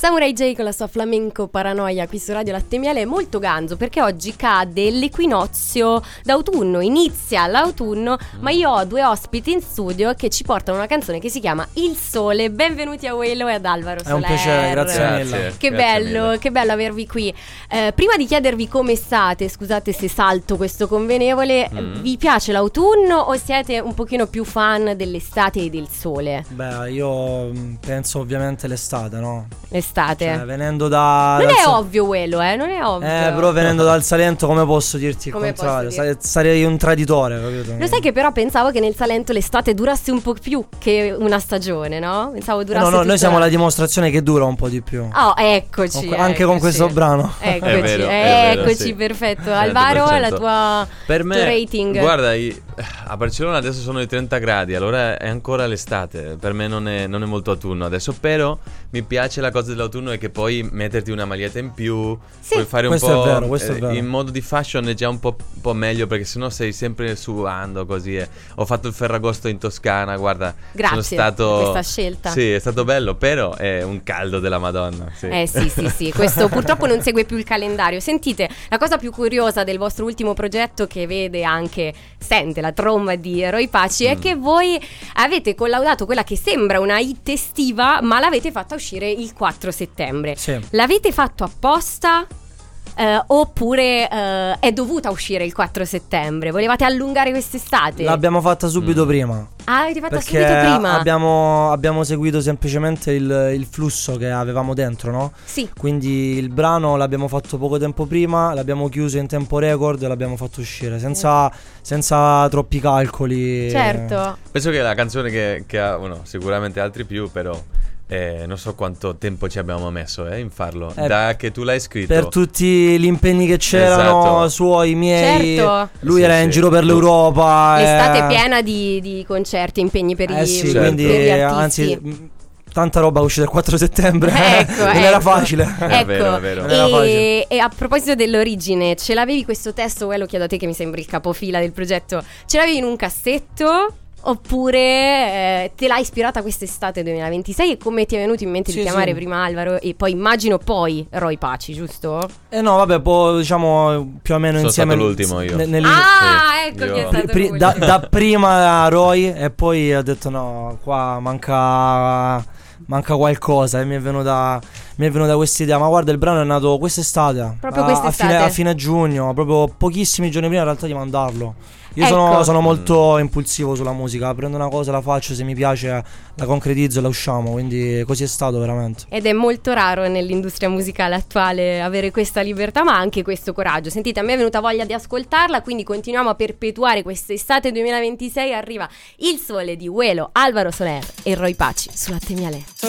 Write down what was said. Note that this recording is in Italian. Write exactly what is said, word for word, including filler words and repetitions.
Samurai J con la sua flamenco paranoia qui su Radio Latte Miele è molto ganzo perché oggi cade l'equinozio d'autunno, inizia l'autunno, mm. ma io ho due ospiti in studio che ci portano una canzone che si chiama Il Sole. Benvenuti a Uelo e ad Alvaro Soler. È un piacere, grazie mille. Che grazie bello, mille. che bello avervi qui. Eh, prima di chiedervi come state, scusate se salto questo convenevole, mm. vi piace l'autunno o siete un pochino più fan dell'estate e del sole? Beh, io penso ovviamente l'estate, no? L'estate. Cioè, venendo da... Non dal è Sa- ovvio Uelo, eh, non è ovvio. Eh, però venendo dal Salento come posso dirti il Come contrario? posso dire? Sa- sarei un traditore, capito? Lo sai che però pensavo che nel Salento l'estate durasse un po' più che una stagione, no? Pensavo durasse No, no, tutta noi siamo la... la dimostrazione che dura un po' di più. Oh, eccoci. Con- anche con eccoci. questo brano. Eccoci, È vero, è vero, eccoci, sì. perfetto. Alvaro, cento per la cento. tua Per me, tuo rating. guarda, i- a Barcellona adesso sono i trenta gradi, allora è ancora l'estate. Per me non è, non è molto autunno adesso, però mi piace la cosa dell'autunno è che puoi metterti una maglietta in più, Sì. puoi fare un Questo po'. è vero, questo è eh, vero. In modo di fashion è già un po', un po' meglio perché sennò sei sempre sudando così. eh. Ho fatto il Ferragosto in Toscana, guarda. Grazie sono stato, per questa scelta. Sì, è stato bello, però è un caldo della Madonna. Sì. Eh sì, sì, sì, questo purtroppo non segue più il calendario. Sentite, la cosa più curiosa del vostro ultimo progetto che vede anche, sente la tromba di Roy Paci è Mm. che voi avete collaudato quella che sembra una hit estiva, ma l'avete fatta uscire il quattro settembre. Sì. L'avete fatto apposta? Eh, oppure eh, è dovuta uscire il quattro settembre? Volevate allungare quest'estate? L'abbiamo fatta subito Mm. prima. Ah, l'avete fatta Perché subito prima? abbiamo, abbiamo seguito semplicemente il, il flusso che avevamo dentro, no? Sì. Quindi il brano l'abbiamo fatto poco tempo prima, l'abbiamo chiuso in tempo record e l'abbiamo fatto uscire senza, senza troppi calcoli. Certo. Penso che è la canzone che, che ha, bueno, sicuramente altri più, però eh, non so quanto tempo ci abbiamo messo eh, in farlo. Eh, da che tu l'hai scritto. Per tutti gli impegni che c'erano, Esatto. suoi, miei. Certo. Lui Sì, era sì. in giro per Lui- l'Europa. L'estate eh, è piena di, di concerti, impegni per, Eh i, sì, Certo. quindi per gli artisti. anzi m- tanta roba uscita il quattro settembre. Ecco, non ecco. era facile. È Ecco, vero, è vero. Non era facile. e, e a proposito dell'origine, ce l'avevi questo testo? Uè, lo chiedo a te che mi sembri il capofila del progetto. Ce l'avevi in un cassetto? Oppure eh, te l'hai ispirata quest'estate duemilaventisei? E come ti è venuto in mente Sì, di chiamare sì. prima Alvaro e poi immagino poi Roy Paci, giusto? Eh no, vabbè, poi diciamo più o meno Sono insieme. stato l'ultimo io. ne- nel- Ah, sì, ecco io- chi è pri- stato pri- l'ultimo. da, da prima Roy e poi ho detto no, qua manca manca qualcosa e mi è venuta mi è venuta questa idea. Ma guarda, il brano è nato quest'estate. Proprio a, quest'estate. A fine, a fine giugno, proprio pochissimi giorni prima in realtà di mandarlo. Io Ecco. sono, sono molto impulsivo sulla musica. Prendo una cosa, la faccio, se mi piace la concretizzo e la usciamo. Quindi così è stato veramente. Ed è molto raro nell'industria musicale attuale avere questa libertà, ma anche questo coraggio. Sentite, a me è venuta voglia di ascoltarla, quindi continuiamo a perpetuare quest'estate duemilaventisei. Arriva Il Sole di Uelo, Alvaro Soler e Roy Paci su Latte Miele.